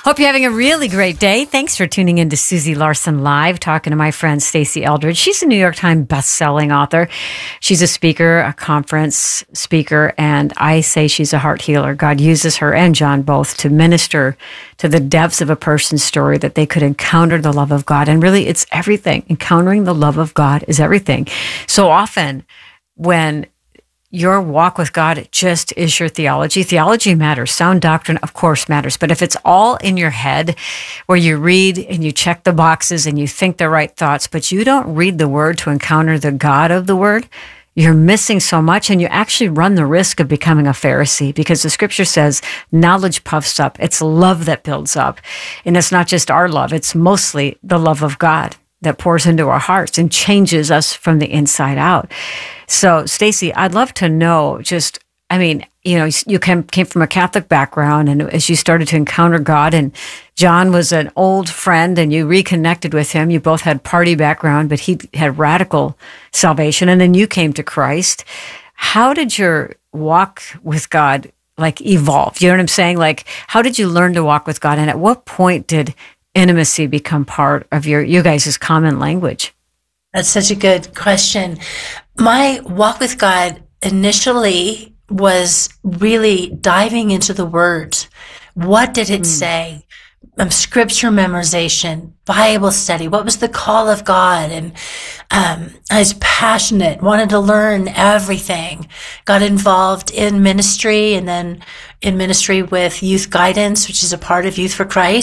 Hope you're having a really great day. Thanks for tuning in to Susie Larson Live, talking to my friend Stacey Eldridge. She's a New York Times best-selling author. She's a speaker, a conference speaker, and I say she's a heart healer. God uses her and John both to minister to the depths of a person's story that they could encounter the love of God. And really, it's everything. Encountering the love of God is everything. So often, when your walk with God just is your theology. Theology matters. Sound doctrine, of course, matters. But if it's all in your head, where you read and you check the boxes and you think the right thoughts, but you don't read the Word to encounter the God of the Word, you're missing so much, and you actually run the risk of becoming a Pharisee, because the Scripture says knowledge puffs up. It's love that builds up. And it's not just our love. It's mostly the love of God that pours into our hearts and changes us from the inside out. So, Stacey, I'd love to know you came from a Catholic background, and as you started to encounter God, and John was an old friend, and you reconnected with him. You both had party background, but he had radical salvation, and then you came to Christ. How did your walk with God evolve? You know what I'm saying? How did you learn to walk with God, and at what point did intimacy become part of you guys' common language? That's such a good question. My walk with God initially was really diving into the Word. What did it say? Scripture memorization, Bible study. What was the call of God? And I was passionate, wanted to learn everything. Got involved in ministry, and then in ministry with Youth Guidance, which is a part of Youth for Christ.